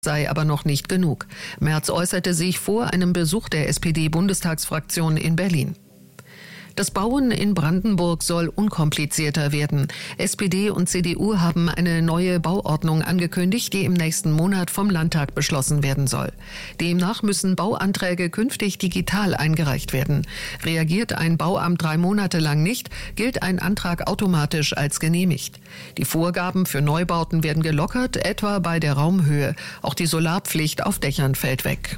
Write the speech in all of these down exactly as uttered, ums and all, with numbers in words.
sei aber noch nicht genug. Merz äußerte sich vor einem Besuch der S P D-Bundestagsfraktion in Berlin. Das Bauen in Brandenburg soll unkomplizierter werden. S P D und C D U haben eine neue Bauordnung angekündigt, die im nächsten Monat vom Landtag beschlossen werden soll. Demnach müssen Bauanträge künftig digital eingereicht werden. Reagiert ein Bauamt drei Monate lang nicht, gilt ein Antrag automatisch als genehmigt. Die Vorgaben für Neubauten werden gelockert, etwa bei der Raumhöhe. Auch die Solarpflicht auf Dächern fällt weg.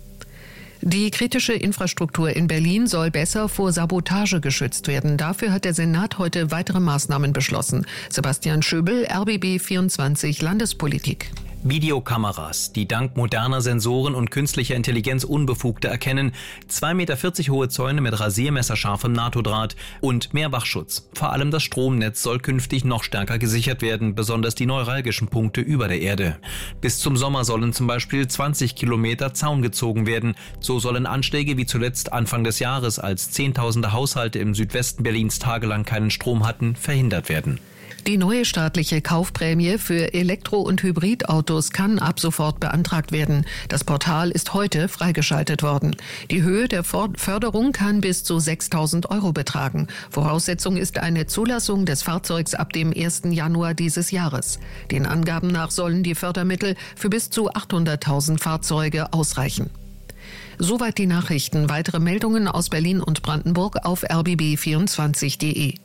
Die kritische Infrastruktur in Berlin soll besser vor Sabotage geschützt werden. Dafür hat der Senat heute weitere Maßnahmen beschlossen. Sebastian Schöbel, R B B vierundzwanzig Landespolitik. Videokameras, die dank moderner Sensoren und künstlicher Intelligenz Unbefugte erkennen, zwei Meter vierzig hohe Zäune mit rasiermesserscharfem NATO-Draht und mehr Wachschutz. Vor allem das Stromnetz soll künftig noch stärker gesichert werden, besonders die neuralgischen Punkte über der Erde. Bis zum Sommer sollen zum Beispiel zwanzig Kilometer Zaun gezogen werden. So sollen Anschläge wie zuletzt Anfang des Jahres, als Zehntausende Haushalte im Südwesten Berlins tagelang keinen Strom hatten, verhindert werden. Die neue staatliche Kaufprämie für Elektro- und Hybridautos kann ab sofort beantragt werden. Das Portal ist heute freigeschaltet worden. Die Höhe der Förderung kann bis zu sechstausend Euro betragen. Voraussetzung ist eine Zulassung des Fahrzeugs ab dem ersten Januar dieses Jahres. Den Angaben nach sollen die Fördermittel für bis zu achthunderttausend Fahrzeuge ausreichen. Soweit die Nachrichten. Weitere Meldungen aus Berlin und Brandenburg auf r b b vierundzwanzig punkt de.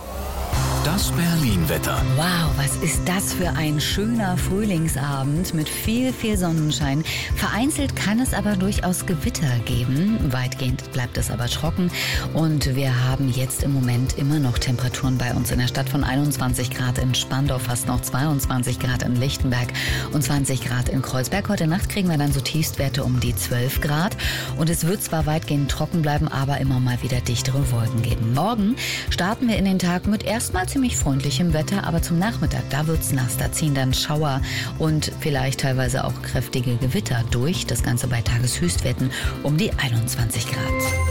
Das Berlin-Wetter. Wow, was ist das für ein schöner Frühlingsabend mit viel, viel Sonnenschein. Vereinzelt kann es aber durchaus Gewitter geben. Weitgehend bleibt es aber trocken. Und wir haben jetzt im Moment immer noch Temperaturen bei uns in der Stadt von einundzwanzig Grad in Spandau, fast noch zweiundzwanzig Grad in Lichtenberg und zwanzig Grad in Kreuzberg. Heute Nacht kriegen wir dann so Tiefstwerte um die zwölf Grad. Und es wird zwar weitgehend trocken bleiben, aber immer mal wieder dichtere Wolken geben. Morgen starten wir in den Tag mit erstmal ziemlich freundlichem Wetter, aber zum Nachmittag, da wird's nass. Da ziehen dann Schauer und vielleicht teilweise auch kräftige Gewitter durch. Das Ganze bei Tageshöchstwerten um die einundzwanzig Grad.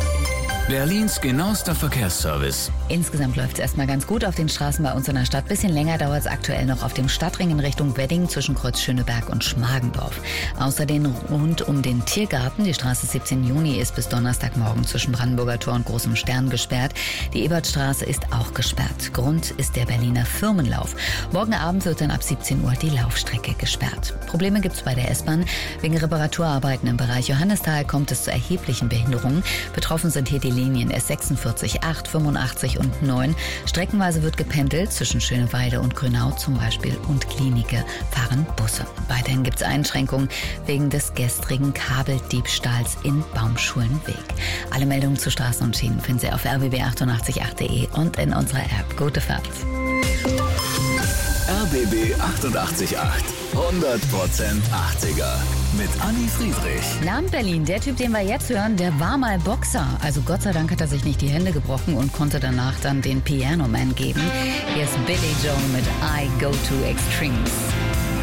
Berlins genauester Verkehrsservice. Insgesamt läuft es erstmal ganz gut auf den Straßen bei uns in der Stadt. Bisschen länger dauert es aktuell noch auf dem Stadtring in Richtung Wedding zwischen Kreuz Schöneberg und Schmargendorf. Außerdem rund um den Tiergarten. Die Straße siebzehnten Juni ist bis Donnerstagmorgen zwischen Brandenburger Tor und Großem Stern gesperrt. Die Ebertstraße ist auch gesperrt. Grund ist der Berliner Firmenlauf. Morgen Abend wird dann ab siebzehn Uhr die Laufstrecke gesperrt. Probleme gibt es bei der S-Bahn. Wegen Reparaturarbeiten im Bereich Johannisthal kommt es zu erheblichen Behinderungen. Betroffen sind hier die Linien S sechsundvierzig, acht, fünfundachtzig und neun. Streckenweise wird gependelt zwischen Schöneweide und Grünau zum Beispiel und Klinike fahren Busse. Weiterhin gibt es Einschränkungen wegen des gestrigen Kabeldiebstahls in Baumschulenweg. Alle Meldungen zu Straßen und Schienen finden Sie auf r b b achtundachtzig punkt acht punkt de und in unserer App. Gute Fahrt! R B B achtundachtzig Komma acht. hundert Prozent achtziger. Mit Anni Friedrich. Namen Berlin, der Typ, den wir jetzt hören, der war mal Boxer. Also Gott sei Dank hat er sich nicht die Hände gebrochen und konnte danach dann den Piano Man geben. Hier ist Billy Joel mit I Go to Extremes.